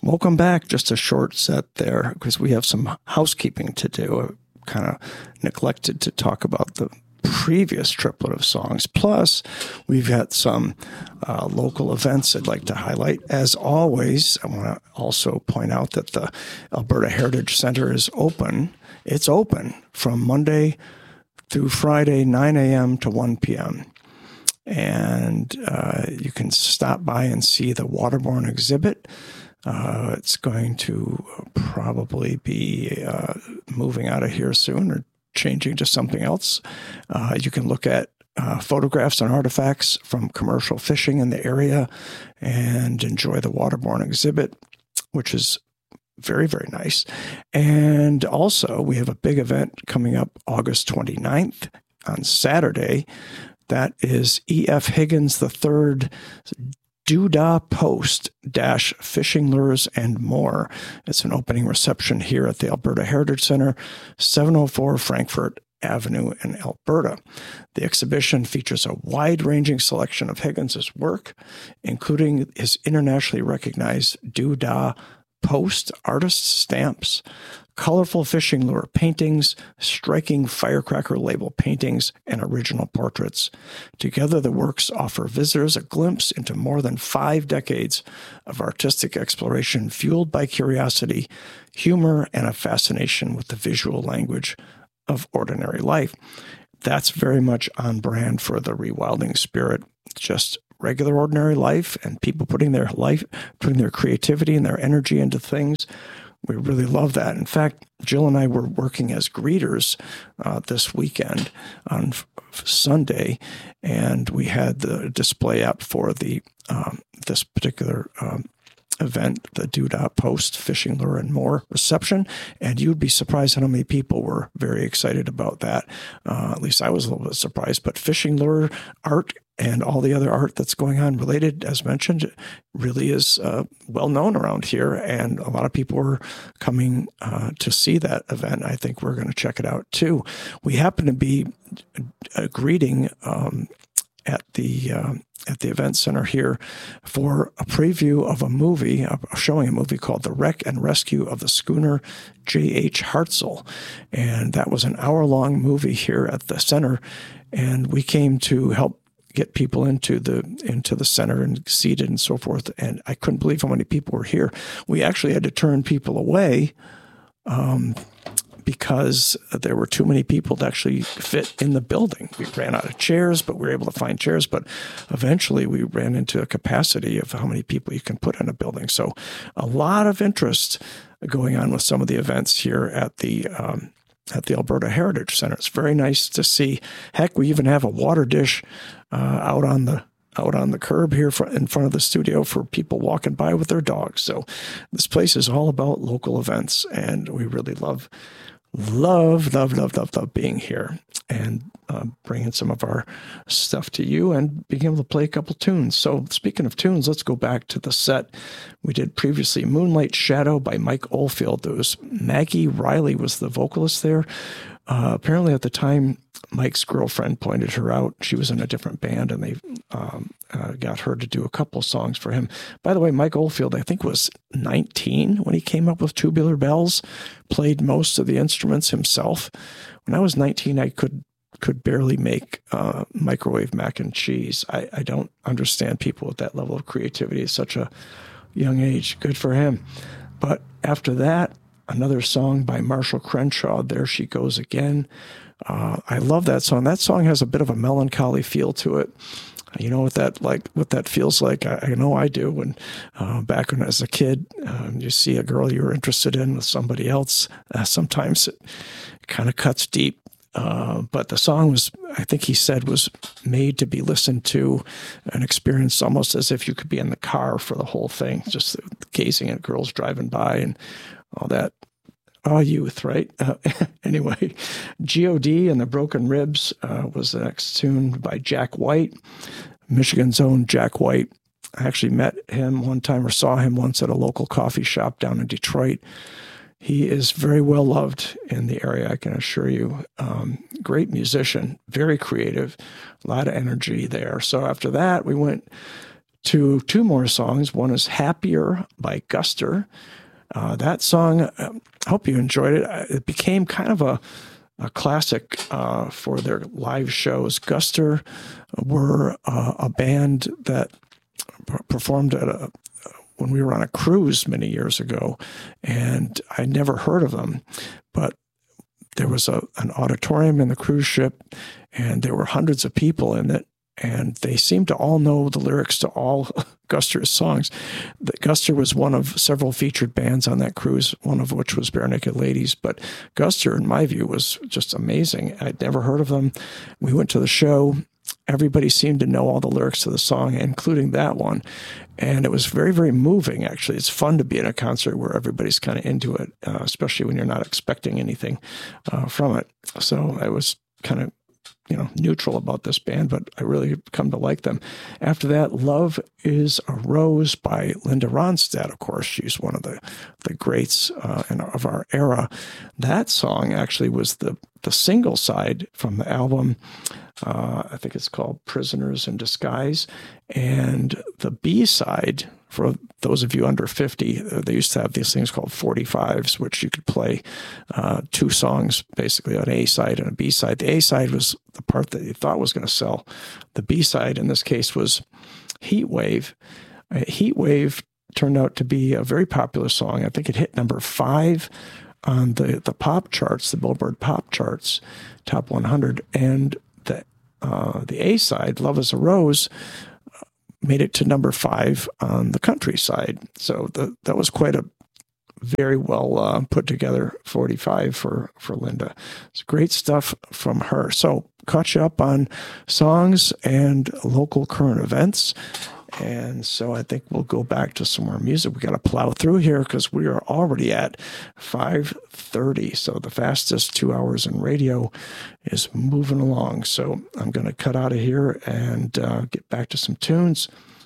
Welcome back. Just a short set there because we have some housekeeping to do. I kind of neglected to talk about the previous triplet of songs. Plus, we've got some local events I'd like to highlight. As always, I want to also point out that the Alberta Heritage Center is open. It's open from Monday through Friday, 9 a.m. to 1 p.m. And you can stop by and see the waterborne exhibit. It's going to probably be moving out of here soon or changing to something else. You can look at photographs and artifacts from commercial fishing in the area and enjoy the waterborne exhibit, which is very, very nice. And also, we have a big event coming up August 29th on Saturday. That is E.F. Higgins III's Doodah Post - Fishing Lures and More. It's an opening reception here at the Alberta Heritage Center, 704 Frankfurt Avenue in Alberta. The exhibition features a wide-ranging selection of Higgins' work, including his internationally recognized Doodah Post artist stamps, colorful fishing lure paintings, striking firecracker label paintings, and original portraits. Together, the works offer visitors a glimpse into more than 5 decades of artistic exploration fueled by curiosity, humor, and a fascination with the visual language of ordinary life. That's very much on brand for the Rewilding Spirit. Just regular ordinary life and people putting their creativity and their energy into things. We really love that. In fact, Jill and I were working as greeters this weekend on Sunday, and we had the display up for the this particular event, the Doodah Post Fishing Lure and More reception, and you'd be surprised how many people were very excited about that. At least I was a little bit surprised, but fishing lure art and all the other art that's going on related, as mentioned, really is well known around here, and a lot of people were coming to see that event. I think we're going to check it out too. We happen to be greeting at the event center here for a preview of a movie, showing a movie called The Wreck and Rescue of the Schooner J.H. Hartzell. And that was an hour-long movie here at the center. And we came to help get people into the center and seated and so forth. And I couldn't believe how many people were here. We actually had to turn people away because there were too many people to actually fit in the building. We ran out of chairs, but we were able to find chairs. But eventually we ran into a capacity of how many people you can put in a building. So a lot of interest going on with some of the events here at the Alberta Heritage Center. It's very nice to see. Heck, we even have a water dish out on the curb here in front of the studio for people walking by with their dogs. So this place is all about local events, and we really love being here and bringing some of our stuff to you and being able to play a couple tunes. So speaking of tunes, let's go back to the set we did previously. Moonlight Shadow by Mike Oldfield. There was Maggie Riley was the vocalist there. Apparently at the time, Mike's girlfriend pointed her out. She was in a different band, and they got her to do a couple songs for him. By the way, Mike Oldfield, I think, was 19 when he came up with Tubular Bells, played most of the instruments himself. When I was 19, I could barely make microwave mac and cheese. I don't understand people with that level of creativity at such a young age. Good for him. But after that, another song by Marshall Crenshaw, There She Goes Again. I love that song. That song has a bit of a melancholy feel to it. You know what that feels like? I know I do. When back when I was a kid, you see a girl you were interested in with somebody else. Sometimes it kind of cuts deep. But the song was, I think he said, was made to be listened to and experienced almost as if you could be in the car for the whole thing, just gazing at girls driving by and all that. Youth, right? Anyway, G.O.D. and the Broken Ribs was the next tune by Jack White, Michigan's own Jack White. I actually met him one time or saw him once at a local coffee shop down in Detroit. He is very well loved in the area, I can assure you. Great musician, very creative, a lot of energy there. So after that, we went to two more songs. One is Happier by Guster. That song, I hope you enjoyed it. It became kind of a classic for their live shows. Guster were a band that performed when we were on a cruise many years ago, and I never heard of them, but there was an auditorium in the cruise ship, and there were hundreds of people in it, and they seemed to all know the lyrics to all Guster's songs. Guster was one of several featured bands on that cruise, one of which was Barenaked Ladies. But Guster, in my view, was just amazing. I'd never heard of them. We went to the show. Everybody seemed to know all the lyrics to the song, including that one. And it was very, very moving, actually. It's fun to be in a concert where everybody's kind of into it, especially when you're not expecting anything from it. So I was kind of neutral about this band, but I really come to like them. After that, Love is a Rose by Linda Ronstadt. Of course, she's one of the greats of our era. That song actually was the single side from the album. I think it's called Prisoners in Disguise. And the B-side, for those of you under 50, they used to have these things called 45s, which you could play two songs, basically an A-side and a B-side. The A-side was the part that you thought was going to sell. The B-side, in this case, was Heat Wave. Heat Wave turned out to be a very popular song. I think it hit number 5 on the pop charts, the Billboard pop charts, top 100. And the A-side, Love is a Rose, made it to number 5 on the country side. So that was quite a very well put together 45 for Linda. It's great stuff from her. So caught you up on songs and local current events. And so I think we'll go back to some more music. We got to plow through here because we are already at 5:30. So the fastest 2 hours in radio is moving along. So I'm going to cut out of here and get back to some tunes.